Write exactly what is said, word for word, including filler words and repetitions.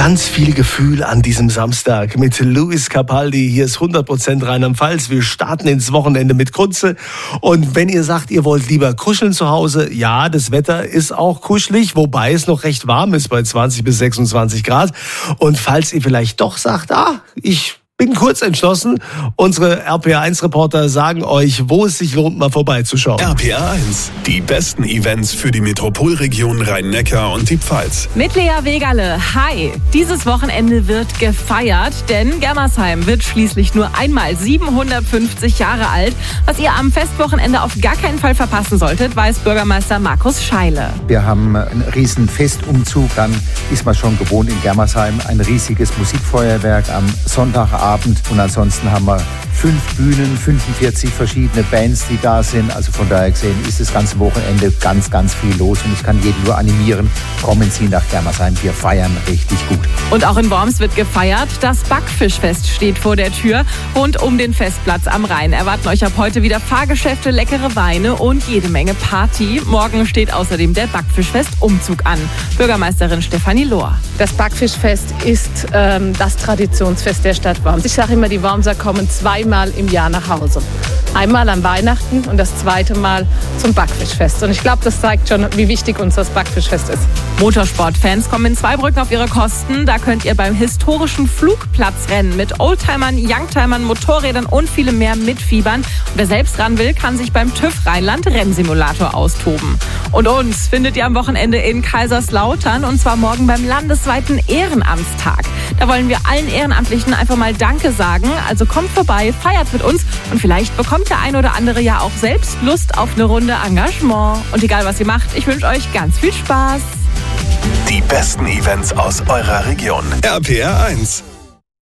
ganz viel Gefühl an diesem Samstag mit Luis Capaldi. Hier ist hundert Prozent Rheinland-Pfalz. Wir starten ins Wochenende mit Grütze. Und wenn ihr sagt, ihr wollt lieber kuscheln zu Hause, ja, das Wetter ist auch kuschelig, wobei es noch recht warm ist bei zwanzig bis sechsundzwanzig Grad. Und falls ihr vielleicht doch sagt, ah, ich bin kurz entschlossen, unsere R P R eins Reporter sagen euch, wo es sich lohnt, mal vorbeizuschauen. R P R eins, die besten Events für die Metropolregion Rhein-Neckar und die Pfalz. Mit Lea Wegerle. Hi! Dieses Wochenende wird gefeiert, denn Germersheim wird schließlich nur einmal siebenhundertfünfzig Jahre alt. Was ihr am Festwochenende auf gar keinen Fall verpassen solltet, weiß Bürgermeister Markus Scheile. Wir haben einen riesen Festumzug, dann ist man schon gewohnt in Germersheim, ein riesiges Musikfeuerwerk am Sonntagabend. Und ansonsten haben wir fünf Bühnen, fünfundvierzig verschiedene Bands, die da sind. Also von daher gesehen ist das ganze Wochenende ganz, ganz viel los. Und ich kann jeden nur animieren, kommen Sie nach Germersheim, wir feiern richtig gut. Und auch in Worms wird gefeiert. Das Backfischfest steht vor der Tür. Rund um den Festplatz am Rhein erwarten euch ab heute wieder Fahrgeschäfte, leckere Weine und jede Menge Party. Morgen steht außerdem der Backfischfest-Umzug an. Bürgermeisterin Stefanie Lohr. Das Backfischfest ist ähm, das Traditionsfest der Stadt Worms. Ich sage immer, die Wormser kommen zweimal im Jahr nach Hause. Einmal an Weihnachten und das zweite Mal zum Backfischfest. Und ich glaube, das zeigt schon, wie wichtig uns das Backfischfest ist. Motorsportfans kommen in Zweibrücken auf ihre Kosten. Da könnt ihr beim historischen Flugplatzrennen mit Oldtimern, Youngtimern, Motorrädern und vielem mehr mitfiebern. Und wer selbst ran will, kann sich beim TÜV Rheinland Rennsimulator austoben. Und uns findet ihr am Wochenende in Kaiserslautern und zwar morgen beim landesweiten Ehrenamtstag. Da wollen wir allen Ehrenamtlichen einfach mal Danke sagen. Also kommt vorbei, feiert mit uns und vielleicht bekommt der ein oder andere ja auch selbst Lust auf eine Runde Engagement. Und egal was ihr macht, ich wünsche euch ganz viel Spaß. Die besten Events aus eurer Region. R P R eins.